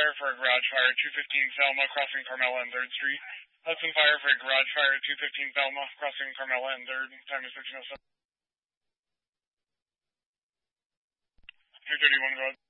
Fire for a garage fire, 215 Thelma, crossing Carmela and 3rd Street. Hudson Fire for a garage fire, 215 Thelma, crossing Carmela and 3rd, time is 13:07. 331, go ahead.